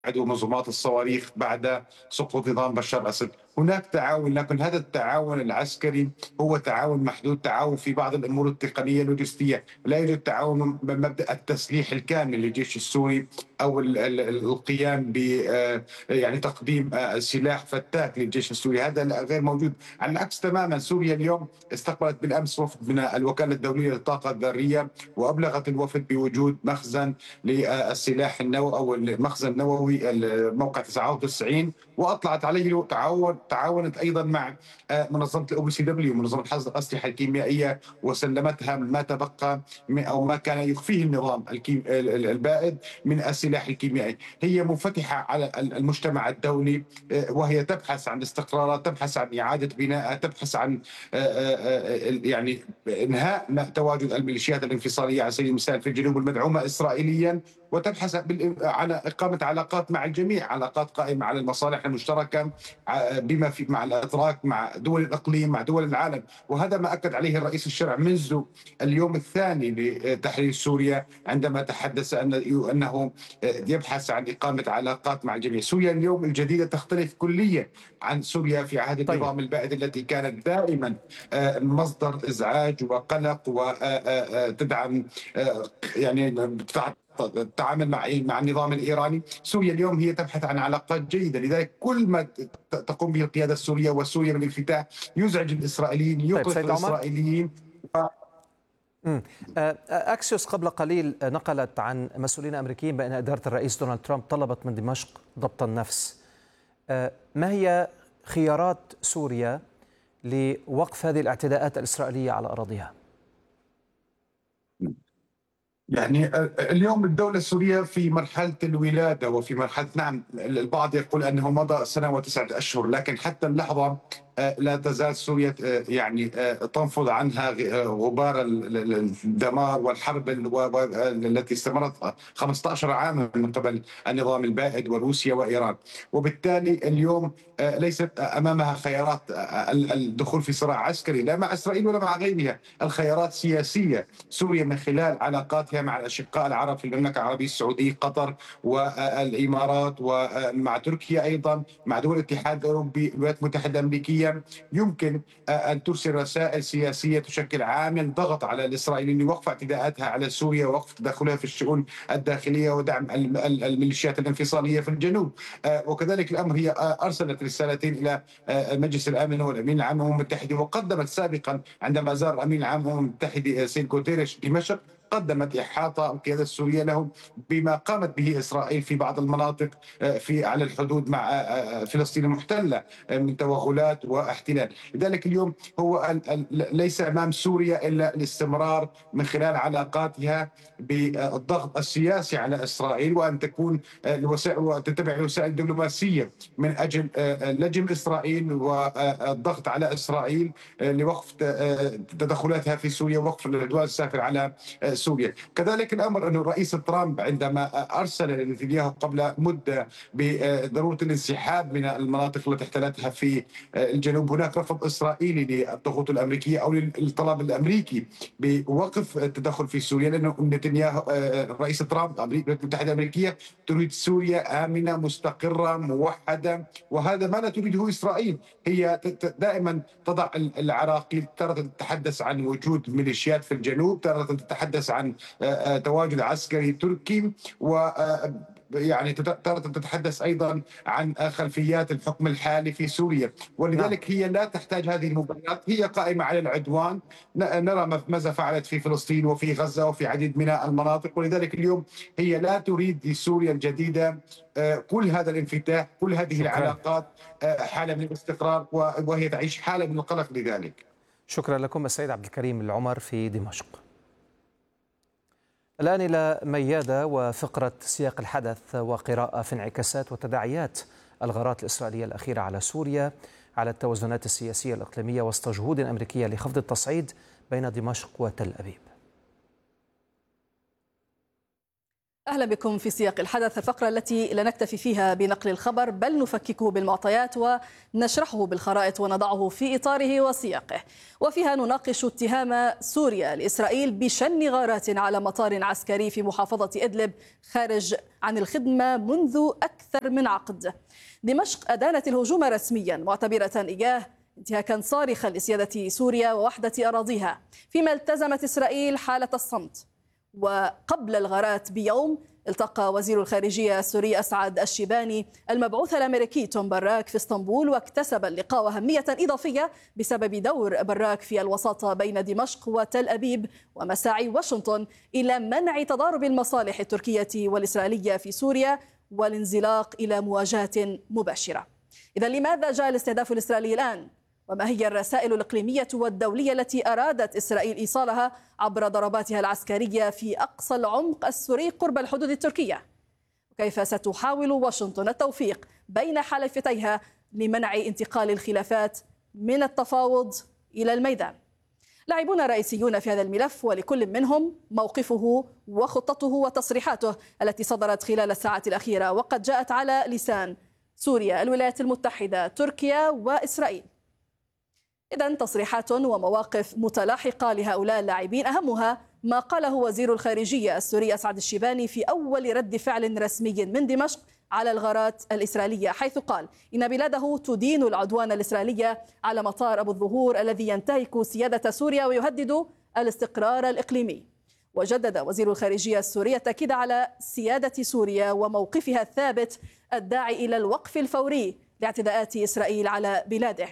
عدو منظومات الصواريخ بعد سقوط نظام بشار الأسد. هناك تعاون، لكن هذا التعاون العسكري هو تعاون محدود، تعاون في بعض الأمور التقنية اللوجستية، لا يوجد تعاون بمبدأ التسليح الكامل للجيش السوري أو القيام ب يعني تقديم سلاح فتاك للجيش السوري. هذا غير موجود. على العكس تماما، سوريا اليوم استقبلت بالأمس وفد من الوكالة الدولية للطاقة الذرية، وأبلغت الوفد بوجود مخزن للسلاح النووي أو المخزن النووي الموقع 99، واطلعت عليه تعاونت ايضا مع منظمه الاو بي سي دبليو، منظمه حظر الاسلحه الكيميائيه، وسلمتها ما تبقى او ما كان يخفيه النظام البائد من السلاح الكيميائي. هي منفتحه على المجتمع الدولي، وهي تبحث عن استقرارات، تبحث عن اعاده بناء، تبحث عن يعني انهاء تواجد الميليشيات الانفصاليه على سبيل المثال في الجنوب المدعومه اسرائيليا، وتبحث على إقامة علاقات مع الجميع، علاقات قائمة على المصالح المشتركة بما في مع الأتراك، مع دول الإقليم، مع دول العالم. وهذا ما أكد عليه الرئيس الشرع منذ اليوم الثاني لتحرير سوريا، عندما تحدث أنه يبحث عن إقامة علاقات مع الجميع. سوريا اليوم الجديدة تختلف كليا عن سوريا في عهد طيب. النظام البائد، التي كانت دائما مصدر إزعاج وقلق، وتدعم يعني التعامل مع النظام الايراني. سوريا اليوم هي تبحث عن علاقات جيده، لذلك كل ما تقوم به القياده السوريه والسوريه من الانفتاح يزعج الاسرائيليين، طيب يقلق سيد عمر. الاسرائيليين. أكسيوس قبل قليل نقلت عن مسؤولين أمريكيين بأن إدارة الرئيس دونالد ترامب طلبت من دمشق ضبط النفس. ما هي خيارات سوريا لوقف هذه الاعتداءات الإسرائيلية على أراضيها؟ يعني اليوم الدولة السورية في مرحلة الولادة وفي مرحلة، نعم البعض يقول أنه مضى سنة و9 أشهر، لكن حتى اللحظة لا تزال سوريا يعني تنفض عنها غبار الدمار والحرب التي استمرت 15 عاما من قبل النظام البائد وروسيا وإيران. وبالتالي اليوم ليست أمامها خيارات الدخول في صراع عسكري لا مع إسرائيل ولا مع غيرها، الخيارات سياسية. سوريا من خلال علاقاتها مع الأشقاء العرب في المملكة العربية السعودية، قطر والإمارات، ومع تركيا أيضا، مع دول الاتحاد الأوروبي، الولايات المتحدة الأمريكية، يمكن أن ترسل رسائل سياسية تشكل عامل ضغط على الإسرائيليين لوقف اعتداءاتها على سوريا، ووقف تدخلها في الشؤون الداخلية، ودعم الميليشيات الانفصالية في الجنوب. وكذلك الأمر هي أرسلت رسالتين إلى مجلس الأمن والأمين العام للأمم المتحدة، وقدمت سابقا عندما زار الأمين العام للأمم المتحدة سيد غوتيريش دمشق، قدمت إحاطة القيادة السورية لهم بما قامت به إسرائيل في بعض المناطق في على الحدود مع فلسطين المحتلة من توغلات واحتلال. لذلك اليوم هو ليس أمام سوريا إلا الاستمرار من خلال علاقاتها بالضغط السياسي على إسرائيل، وأن تكون الوسائل وتتبع الوسائل الدبلوماسية من أجل لجم إسرائيل والضغط على إسرائيل لوقف تدخلاتها في سوريا، ووقف العدوان السافر على سوريا. كذلك الأمر أن الرئيس ترامب عندما أرسل لنتنياهو قبل مدة بضرورة الانسحاب من المناطق التي احتلتها في الجنوب، هناك رفض إسرائيلي للضغوط الأمريكية أو للطلب الأمريكي بوقف التدخل في سوريا، لأنه نتنياهو الرئيس ترامب الولايات المتحدة الأمريكية تريد سوريا آمنة مستقرة موحدة، وهذا ما لا تريده إسرائيل. هي دائما تضع العراقيل، ترى تتحدث عن وجود ميليشيات في الجنوب، ترى تتحدث عن تواجد عسكري تركي، و يعني ترى تتحدث ايضا عن خلفيات الحكم الحالي في سوريا. نعم. ولذلك هي لا تحتاج هذه المباريات، هي قائمه على العدوان. نرى ماذا فعلت في فلسطين وفي غزه وفي عديد من المناطق. ولذلك اليوم هي لا تريد لسوريا الجديده كل هذا الانفتاح، كل هذه شكرا. العلاقات، حاله من الاستقرار، وهي تعيش حاله من القلق لذلك. شكرا لكم السيد عبد الكريم العمر في دمشق. الآن إلى ميادة وفقرة سياق الحدث وقراءة في انعكاسات وتداعيات الغارات الإسرائيلية الأخيرة على سوريا على التوازنات السياسية الإقليمية وسط جهود أمريكية لخفض التصعيد بين دمشق وتل أبيب. أهلا بكم في سياق الحدث، الفقرة التي لا نكتفي فيها بنقل الخبر بل نفككه بالمعطيات ونشرحه بالخرائط ونضعه في إطاره وسياقه. وفيها نناقش اتهام سوريا لإسرائيل بشن غارات على مطار عسكري في محافظة إدلب خارج عن الخدمة منذ أكثر من عقد. دمشق أدانت الهجوم رسميا معتبرة إياه انتهاكا صارخا لسيادة سوريا ووحدة أراضيها، فيما التزمت إسرائيل حالة الصمت. وقبل الغارات بيوم التقى وزير الخارجية السوري أسعد الشيباني المبعوث الأمريكي توم براك في اسطنبول، واكتسب اللقاء أهمية إضافية بسبب دور براك في الوساطة بين دمشق وتل أبيب ومساعي واشنطن إلى منع تضارب المصالح التركية والإسرائيلية في سوريا والانزلاق إلى مواجهة مباشرة. إذا لماذا جاء الاستهداف الإسرائيلي الآن؟ وما هي الرسائل الإقليمية والدولية التي أرادت إسرائيل إيصالها عبر ضرباتها العسكرية في أقصى العمق السوري قرب الحدود التركية؟ وكيف ستحاول واشنطن التوفيق بين حلفتيها لمنع انتقال الخلافات من التفاوض إلى الميدان؟ لاعبون رئيسيون في هذا الملف، ولكل منهم موقفه وخطته وتصريحاته التي صدرت خلال الساعات الأخيرة، وقد جاءت على لسان سوريا، الولايات المتحدة، تركيا وإسرائيل. إذن تصريحات ومواقف متلاحقة لهؤلاء اللاعبين، أهمها ما قاله وزير الخارجية السوري أسعد الشيباني في أول رد فعل رسمي من دمشق على الغارات الإسرائيلية، حيث قال إن بلاده تدين العدوان الإسرائيلي على مطار أبو الظهور الذي ينتهك سيادة سوريا ويهدد الاستقرار الإقليمي. وجدد وزير الخارجية السوري التأكيد على سيادة سوريا وموقفها الثابت الداعي إلى الوقف الفوري لاعتداءات إسرائيل على بلاده.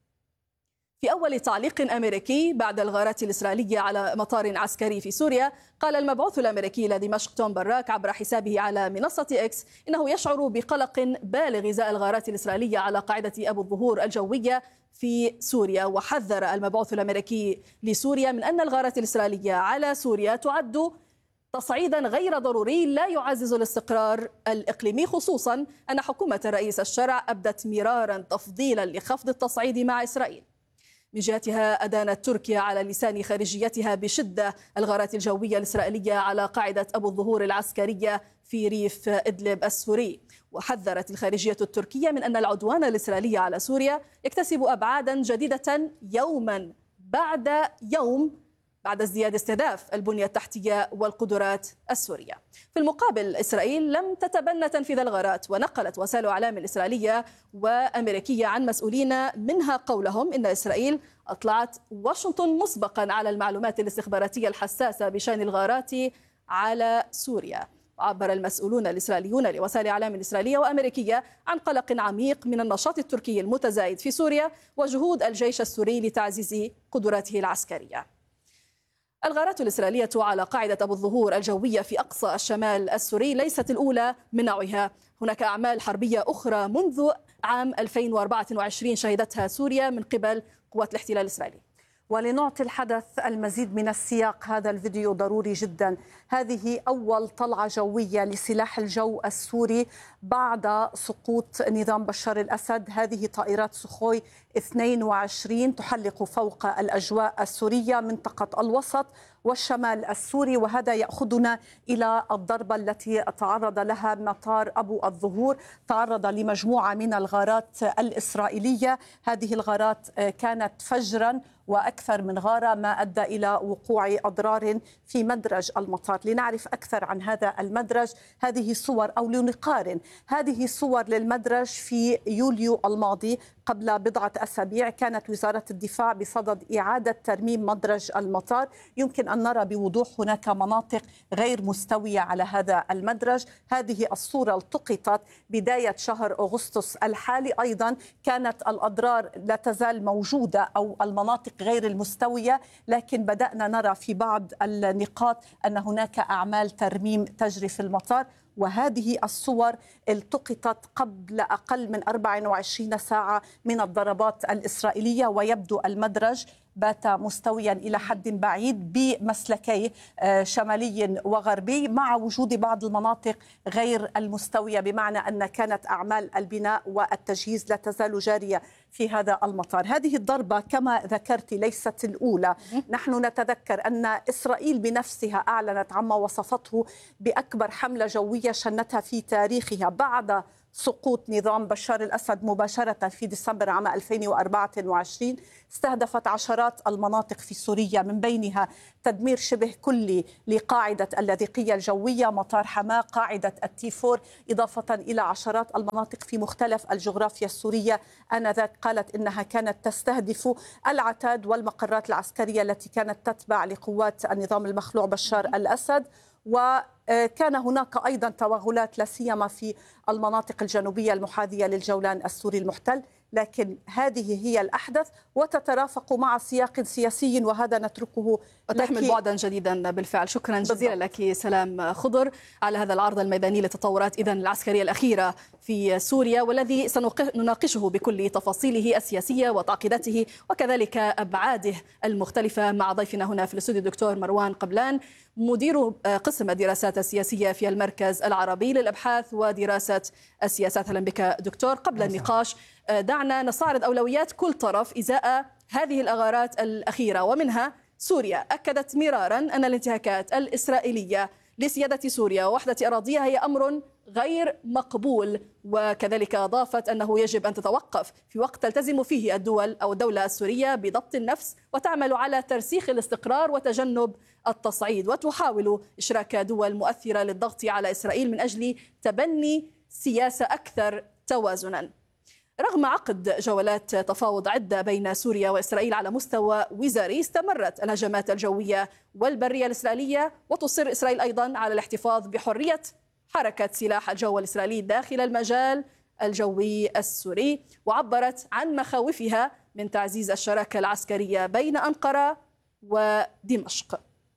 في أول تعليق أمريكي بعد الغارات الإسرائيلية على مطار عسكري في سوريا، قال المبعوث الأمريكي لدمشق توم براك عبر حسابه على منصة إكس إنه يشعر بقلق بالغ إزاء الغارات الإسرائيلية على قاعدة أبو الظهور الجوية في سوريا. وحذر المبعوث الأمريكي لسوريا من أن الغارات الإسرائيلية على سوريا تعد تصعيدا غير ضروري لا يعزز الاستقرار الإقليمي، خصوصا أن حكومة الرئيس الشرع أبدت مرارا تفضيلا لخفض التصعيد مع إسرائيل. من جهتها أدانت تركيا على لسان خارجيتها بشدة الغارات الجوية الإسرائيلية على قاعدة أبو الظهور العسكرية في ريف إدلب السوري. وحذرت الخارجية التركية من أن العدوان الإسرائيلي على سوريا يكتسب أبعادا جديدة يوما بعد يوم بعد ازدياد استهداف البنية التحتية والقدرات السورية. في المقابل إسرائيل لم تتبنى تنفيذ الغارات، ونقلت وسائل إعلام إسرائيلية وأمريكية عن مسؤولين منها قولهم إن إسرائيل أطلعت واشنطن مسبقا على المعلومات الاستخباراتية الحساسة بشأن الغارات على سوريا. عبر المسؤولون الإسرائيليون لوسائل إعلام إسرائيلية وأمريكية عن قلق عميق من النشاط التركي المتزايد في سوريا وجهود الجيش السوري لتعزيز قدراته العسكرية. الغارات الإسرائيلية على قاعدة أبو الظهور الجوية في أقصى الشمال السوري ليست الأولى من نوعها، هناك أعمال حربية أخرى منذ عام 2024 شهدتها سوريا من قبل قوات الاحتلال الإسرائيلي. ولنعطي الحدث المزيد من السياق، هذا الفيديو ضروري جدا. هذه أول طلعة جوية لسلاح الجو السوري بعد سقوط نظام بشار الأسد. هذه طائرات سخوي 22 تحلق فوق الأجواء السورية منطقة الوسط والشمال السوري، وهذا يأخذنا إلى الضربة التي تعرض لها مطار أبو الظهور. تعرض لمجموعة من الغارات الإسرائيلية. هذه الغارات كانت فجرا وأكثر من غارة، ما أدى إلى وقوع أضرار في مدرج المطار. لنعرف أكثر عن هذا المدرج، هذه صور أو لنقارن هذه صور للمدرج في يوليو الماضي قبل بضعة أسابيع. كانت وزارة الدفاع بصدد إعادة ترميم مدرج المطار. يمكن أن نرى بوضوح هناك مناطق غير مستوية على هذا المدرج. هذه الصورة التقطت بداية شهر أغسطس الحالي. أيضا كانت الأضرار لا تزال موجودة أو المناطق غير المستوية، لكن بدأنا نرى في بعض النقاط أن هناك أعمال ترميم تجري في المطار. وهذه الصور التقطت قبل أقل من 24 ساعة من الضربات الإسرائيلية، ويبدو المدرج بات مستويا إلى حد بعيد بمسلكيه شمالي وغربي، مع وجود بعض المناطق غير المستوية، بمعنى أن كانت أعمال البناء والتجهيز لا تزال جارية في هذا المطار. هذه الضربة كما ذكرت ليست الأولى. نحن نتذكر أن إسرائيل بنفسها أعلنت عما وصفته بأكبر حملة جوية شنتها في تاريخها بعد سقوط نظام بشار الأسد مباشرة في ديسمبر عام 2024. استهدفت عشرات المناطق في سوريا، من بينها تدمير شبه كلي لقاعدة اللاذقية الجوية، مطار حماة، قاعدة التي4، إضافة إلى عشرات المناطق في مختلف الجغرافيا السورية. آنذاك قالت إنها كانت تستهدف العتاد والمقرات العسكرية التي كانت تتبع لقوات النظام المخلوع بشار الأسد. وكان هناك أيضا توغلات لا سيما في المناطق الجنوبية المحاذية للجولان السوري المحتل، لكن هذه هي الأحدث وتترافق مع سياق سياسي، وهذا نتركه وتحمل بعدا جديدا بالفعل. شكرا جزيلا لك سلام خضر على هذا العرض الميداني للتطورات إذن العسكرية الأخيرة في سوريا، والذي سنناقشه بكل تفاصيله السياسية وتعقيداته وكذلك أبعاده المختلفة مع ضيفنا هنا في الاستوديو الدكتور مروان قبلان، مدير قسم الدراسات السياسية في المركز العربي للأبحاث ودراسة السياسات. أهلا بك دكتور. قبل النقاش دعنا نستعرض أولويات كل طرف إزاء هذه الأغارات الأخيرة، ومنها سوريا. أكدت مرارا أن الانتهاكات الإسرائيلية لسيادة سوريا ووحدة أراضيها هي أمر غير مقبول، وكذلك أضافت أنه يجب أن تتوقف في وقت تلتزم فيه الدولة السورية بضبط النفس وتعمل على ترسيخ الاستقرار وتجنب التصعيد، وتحاول إشراك دول مؤثرة للضغط على إسرائيل من أجل تبني سياسة أكثر توازنا. رغم عقد جولات تفاوض عدة بين سوريا وإسرائيل على مستوى وزاري، استمرت الهجمات الجوية والبرية الإسرائيلية، وتصر إسرائيل أيضا على الاحتفاظ بحرية حركة سلاح الجو الإسرائيلي داخل المجال الجوي السوري، وعبرت عن مخاوفها من تعزيز الشراكة العسكرية بين أنقرة ودمشق.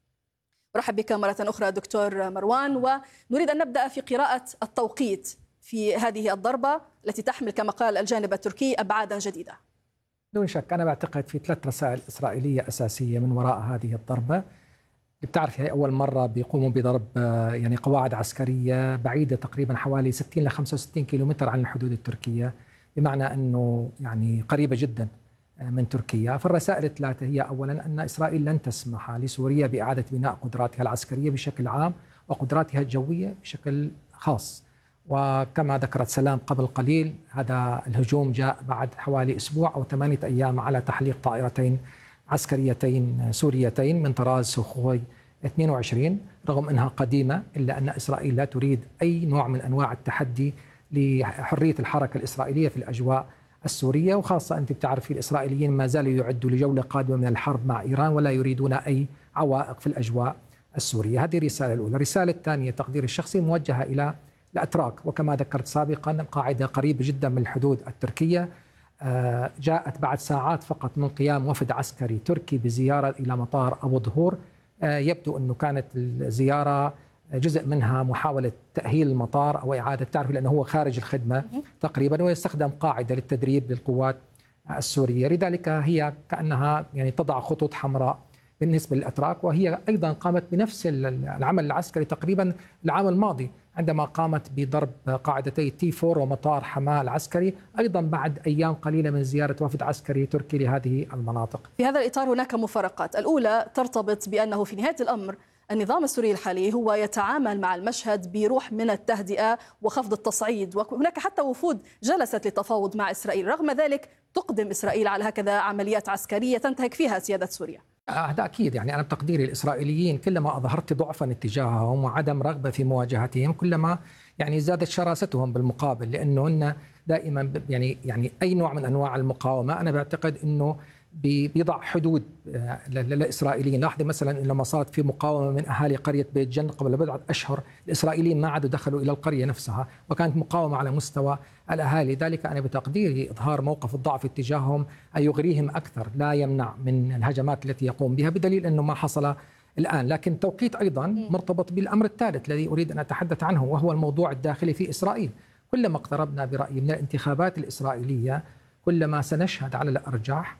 أرحب بك مرة أخرى دكتور مروان، ونريد أن نبدأ في قراءة التوقيت في هذه الضربة التي تحمل كما قال الجانب التركي أبعادا جديدة. دون شك أنا بعتقد في 3 رسائل إسرائيلية أساسية من وراء هذه الضربة. بتعرف هي أول مرة بيقوموا بضرب يعني قواعد عسكرية بعيدة تقريبا حوالي 60 ل 65 كيلومتر عن الحدود التركية، بمعنى أنه يعني قريبة جدا من تركيا. فالرسائل الثلاثة هي أولا أن إسرائيل لن تسمح لسوريا بإعادة بناء قدراتها العسكرية بشكل عام وقدراتها الجوية بشكل خاص. وكما ذكرت سلام قبل قليل، هذا الهجوم جاء بعد حوالي أسبوع أو 8 أيام على تحليق طائرتين عسكريتين سوريتين من طراز سوخوي 22. رغم أنها قديمة إلا أن إسرائيل لا تريد أي نوع من أنواع التحدي لحرية الحركة الإسرائيلية في الأجواء السورية، وخاصة أنت بتعرفي الإسرائيليين ما زالوا يعدوا لجولة قادمة من الحرب مع إيران ولا يريدون أي عوائق في الأجواء السورية. هذه الرسالة الأولى. الرسالة الثانية تقدير الشخصي موجهة إلى الأتراك، وكما ذكرت سابقا قاعدة قريبة جدا من الحدود التركية، جاءت بعد ساعات فقط من قيام وفد عسكري تركي بزيارة إلى مطار أبو ظهور. يبدو أنه كانت الزيارة جزء منها محاولة تأهيل المطار أو إعادة تعرف، لأنه هو خارج الخدمة تقريبا، ويستخدم قاعدة للتدريب للقوات السورية. لذلك هي كأنها يعني تضع خطوط حمراء بالنسبة للأتراك، وهي أيضا قامت بنفس العمل العسكري تقريبا العام الماضي عندما قامت بضرب قاعدتي تي4 ومطار حماة العسكري، أيضا بعد أيام قليلة من زيارة وفد عسكري تركي لهذه المناطق. في هذا الإطار هناك مفارقات. الأولى ترتبط بأنه في نهاية الأمر النظام السوري الحالي هو يتعامل مع المشهد بروح من التهدئة وخفض التصعيد، وهناك حتى وفود جلست للتفاوض مع إسرائيل. رغم ذلك تقدم إسرائيل على هكذا عمليات عسكرية تنتهك فيها سيادة سوريا. هذا أكيد. يعني أنا بتقديري الإسرائيليين كلما أظهرت ضعفا اتجاههم وعدم رغبة في مواجهتهم كلما يعني زادت شراستهم بالمقابل، لأنه هن دائما يعني أي نوع من أنواع المقاومة أنا بعتقد أنه بيضع حدود للإسرائيليين. لاحظي مثلا لما صارت في مقاومة من أهالي قرية بيت جن قبل بضعة أشهر، الإسرائيليين ما عادوا دخلوا إلى القرية نفسها، وكانت مقاومة على مستوى الأهالي. ذلك أنا بتقديري إظهار موقف الضعف اتجاههم أن يغريهم أكثر، لا يمنع من الهجمات التي يقوم بها، بدليل أنه ما حصل الآن. لكن توقيت أيضا مرتبط بالأمر الثالث الذي أريد أن أتحدث عنه، وهو الموضوع الداخلي في إسرائيل. كلما اقتربنا برأيي من الانتخابات الإسرائيلية كلما سنشهد على الأرجح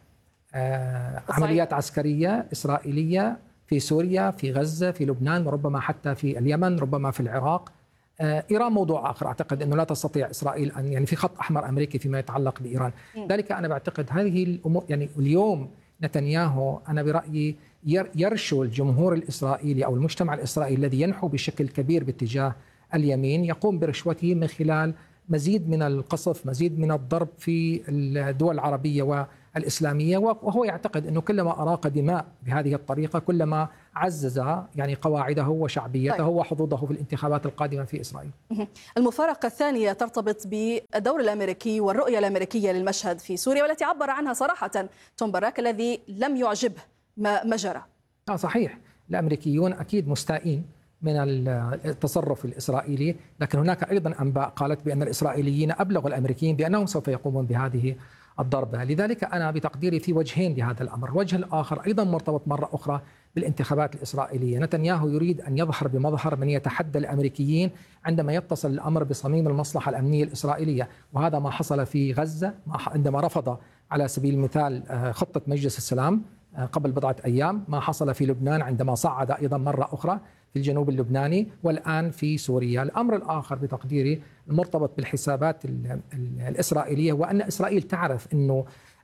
عمليات عسكرية إسرائيلية في سوريا، في غزة، في لبنان، وربما حتى في اليمن، ربما في العراق. إيران موضوع آخر، أعتقد أنه لا تستطيع إسرائيل أن في خط أحمر أمريكي فيما يتعلق بإيران. ذلك أنا بعتقد هذه الأمور اليوم نتنياهو أنا برأيي يرشو الجمهور الإسرائيلي أو المجتمع الإسرائيلي الذي ينحو بشكل كبير باتجاه اليمين يقوم برشوته من خلال مزيد من القصف، مزيد من الضرب في الدول العربية والإسلامية، وهو يعتقد أنه كلما أراق دماء بهذه الطريقة كلما عزز قواعده وشعبيته وحظوظه في الانتخابات القادمة في إسرائيل. المفارقة الثانية ترتبط بالدور الأمريكي والرؤية الأمريكية للمشهد في سوريا، والتي عبر عنها صراحة توم باراك الذي لم يعجبه ما جرى. صحيح، الأمريكيون أكيد مستائين من التصرف الإسرائيلي، لكن هناك أيضا أنباء قالت بأن الإسرائيليين أبلغوا الأمريكيين بأنهم سوف يقومون بهذه الضربة. لذلك أنا بتقديري في وجهين لهذا الأمر. الوجه الآخر أيضا مرتبط مرة أخرى بالانتخابات الإسرائيلية. نتنياهو يريد أن يظهر بمظهر من يتحدى الأمريكيين عندما يتصل الأمر بصميم المصلحة الأمنية الإسرائيلية، وهذا ما حصل في غزة عندما رفض على سبيل المثال خطة مجلس السلام قبل بضعة أيام، ما حصل في لبنان عندما صعد أيضا مرة أخرى في الجنوب اللبناني، والآن في سوريا. الأمر الآخر بتقديري المرتبط بالحسابات الإسرائيلية، وأن إسرائيل تعرف أنه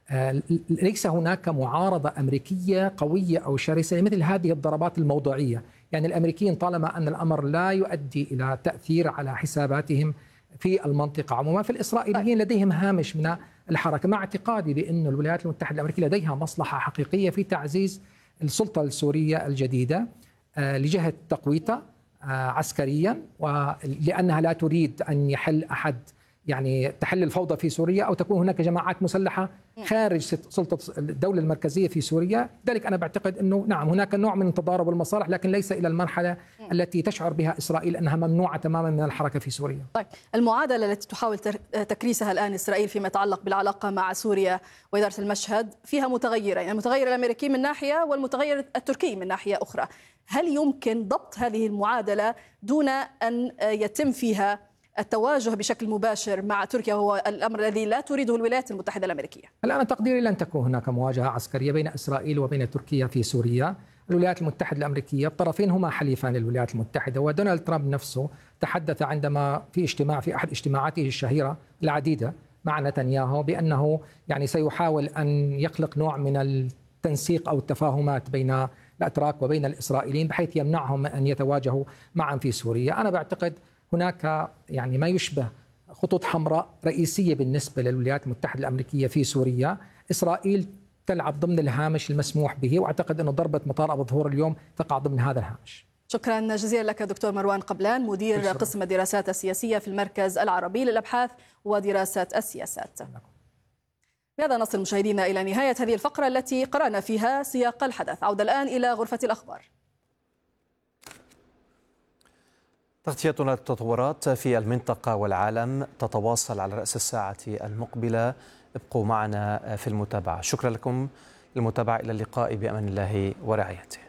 ليس هناك معارضة أمريكية قوية أو شرسة لمثل هذه الضربات الموضوعية. يعني الأمريكيين طالما أن الأمر لا يؤدي إلى تأثير على حساباتهم في المنطقة عموما، فالإسرائيليين لديهم هامش من الحركة، مع اعتقادي بأن الولايات المتحدة الأمريكية لديها مصلحة حقيقية في تعزيز السلطة السورية الجديدة لجهة تقويتها عسكريا، ولأنها لا تريد أن يحل أحد تحل الفوضى في سوريا أو تكون هناك جماعات مسلحة خارج سلطة الدولة المركزية في سوريا. ذلك أنا بعتقد أنه نعم هناك نوع من تضارب المصالح، لكن ليس إلى المرحلة التي تشعر بها إسرائيل أنها ممنوعة تماما من الحركة في سوريا. طيب، المعادلة التي تحاول تكريسها الآن إسرائيل فيما يتعلق بالعلاقة مع سوريا وإدارة المشهد فيها متغيرين، المتغير الأمريكي من ناحية والمتغير التركي من ناحية أخرى. هل يمكن ضبط هذه المعادلة دون أن يتم فيها التواجه بشكل مباشر مع تركيا، وهو الأمر الذي لا تريده الولايات المتحدة الأمريكية؟ الآن تقديري لن تكون هناك مواجهة عسكرية بين إسرائيل وبين تركيا في سوريا. الولايات المتحدة الأمريكية الطرفين هما حليفان للولايات المتحدة، ودونالد ترامب نفسه تحدث عندما في أحد اجتماعاته الشهيرة العديدة مع نتنياهو بأنه سيحاول أن يخلق نوع من التنسيق أو التفاهمات بين الأتراك وبين الإسرائيليين بحيث يمنعهم من أن يتواجهوا معا في سوريا. أنا بعتقد هناك ما يشبه خطوط حمراء رئيسية بالنسبة للولايات المتحدة الأمريكية في سوريا. إسرائيل تلعب ضمن الهامش المسموح به، وأعتقد أن ضربة مطار أبو ظهور اليوم تقع ضمن هذا الهامش. شكرا جزيلا لك دكتور مروان قبلان، مدير قسم الدراسات السياسية في المركز العربي للأبحاث ودراسة السياسات. بهذا نصل مشاهدينا إلى نهاية هذه الفقرة التي قرأنا فيها سياق الحدث. عودة الآن إلى غرفة الأخبار. تغطيتنا للتطورات في المنطقة والعالم تتواصل على رأس الساعة المقبلة. ابقوا معنا في المتابعة. شكرا لكم للمتابعة، إلى اللقاء بأمان الله ورعايته.